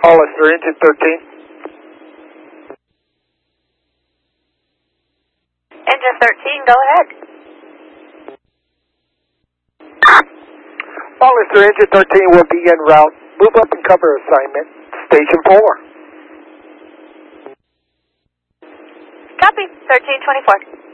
Hollister, engine 13. Engine 13, go ahead. Hollister, engine 13 will be en route. Move up and cover assignment. Station 4. Copy, 1324.